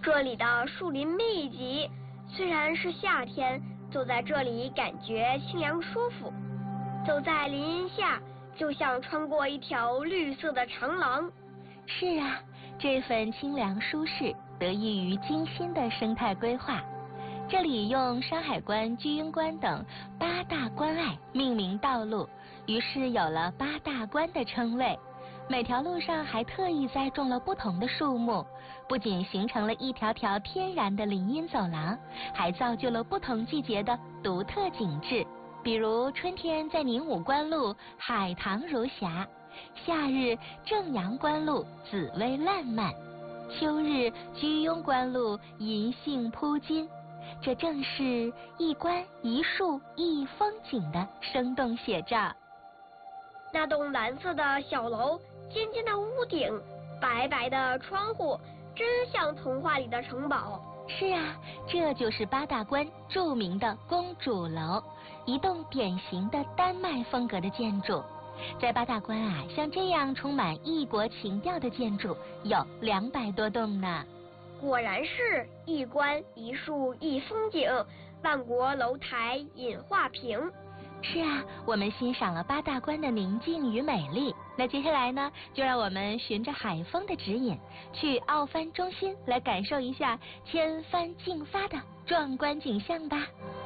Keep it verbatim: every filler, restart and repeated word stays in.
这里的树林密集，虽然是夏天，走在这里感觉清凉舒服。走在林荫下，就像穿过一条绿色的长廊。 是啊，这份清凉舒适得益于精心的生态规划。这里用山海关、居庸关等八大关隘命名道路，于是有了八大关的称谓。每条路上还特意栽种了不同的树木，不仅形成了一条条天然的林荫走廊，还造就了不同季节的独特景致。比如春天在宁武关路海棠如霞，夏日正阳关路紫薇烂漫，秋日居庸关路银杏铺金。这正是一关一树一风景的生动写照。 那栋蓝色的小楼，尖尖的屋顶，白白的窗户，真像童话里的城堡。 是啊，这就是八大关著名的公主楼，一栋典型的丹麦风格的建筑。在八大关啊，像这样充满异国情调的建筑有两百多栋呢。 果然是一关一树一风景，万国楼台引画屏。 是啊，我们欣赏了八大关的宁静与美丽。那接下来呢，就让我们循着海风的指引，去奥帆中心来感受一下千帆竞发的壮观景象吧。